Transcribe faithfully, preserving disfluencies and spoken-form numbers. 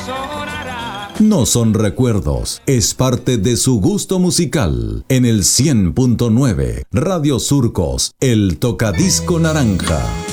sonará. No son recuerdos, es parte de su gusto musical. En el cien punto nueve, Radio Surcos, el tocadisco naranja.